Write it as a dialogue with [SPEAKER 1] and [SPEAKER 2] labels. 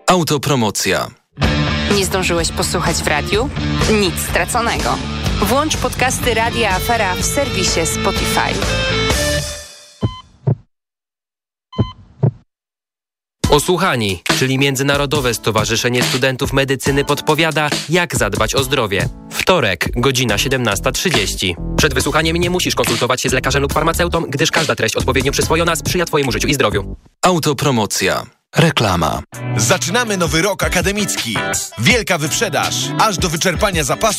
[SPEAKER 1] Autopromocja.
[SPEAKER 2] Nie zdążyłeś posłuchać w radiu? Nic straconego. Włącz podcasty Radia Afera w serwisie Spotify.
[SPEAKER 3] Osłuchani, czyli Międzynarodowe Stowarzyszenie Studentów Medycyny podpowiada, jak zadbać o zdrowie. Wtorek, godzina 17:30. Przed wysłuchaniem nie musisz konsultować się z lekarzem lub farmaceutą, gdyż każda treść odpowiednio przyswojona sprzyja Twojemu życiu i zdrowiu.
[SPEAKER 1] Autopromocja. Reklama.
[SPEAKER 4] Zaczynamy nowy rok akademicki. Wielka wyprzedaż, aż do wyczerpania zapasów.